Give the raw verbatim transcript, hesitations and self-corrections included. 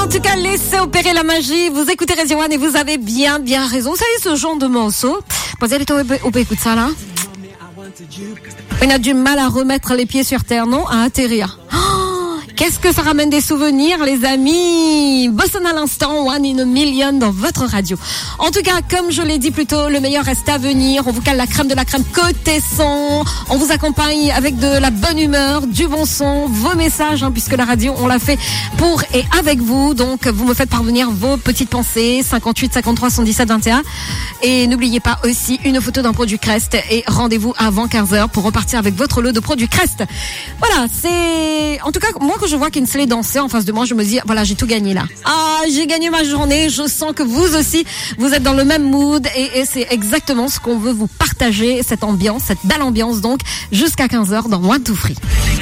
En tout cas, laissez opérer la magie. Vous écoutez Radio One et vous avez bien, bien raison. Vous savez, ce genre de morceau, vous allez écouter ça là. On a du mal à remettre les pieds sur terre, non? À atterrir. Oh, qu'est-ce que ça ramène des souvenirs, les amis? Boston à l'instant, One in a Million dans votre radio. En tout cas, comme je l'ai dit plus tôt, le meilleur reste à venir. On vous cale la crème de la crème côté son. On vous accompagne avec de la bonne humeur, du bon son, vos messages, hein, puisque la radio, on l'a fait pour et avec vous. Donc, vous me faites parvenir vos petites pensées. cinquante-huit cinquante-trois soixante-dix-sept vingt et un. Et n'oubliez pas aussi une photo d'un produit Crest. Et rendez-vous avant quinze heures pour repartir avec votre lot de produits Crest. Voilà, c'est... En tout cas, moi, quand je vois Kinsley danser en face de moi, je me dis, voilà, j'ai tout gagné là. Ah, j'ai gagné ma journée. Je sens que vous aussi, vous êtes dans le même mood. Et, et c'est exactement ce qu'on veut vous partager, cette ambiance, cette belle ambiance, donc, jusqu'à quinze heures dans One to Free.